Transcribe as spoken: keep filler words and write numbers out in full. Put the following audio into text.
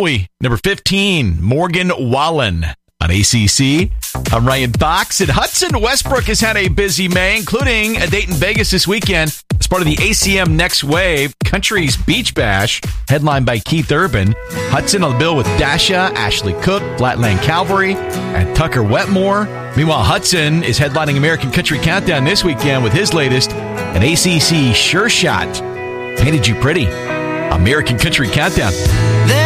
we? Number fifteen, Morgan Wallen on A C C. I'm Ryan Fox. And Hudson Westbrook has had a busy May, including a date in Vegas this weekend as part of the A C M Next Wave Country's Beach Bash, headlined by Keith Urban. Hudson on the bill with Dasha, Ashley Cook, Flatland Calvary, and Tucker Wetmore. Meanwhile, Hudson is headlining American Country Countdown this weekend with his latest, an A C C Sure Shot. Painted You Pretty. American Country Countdown.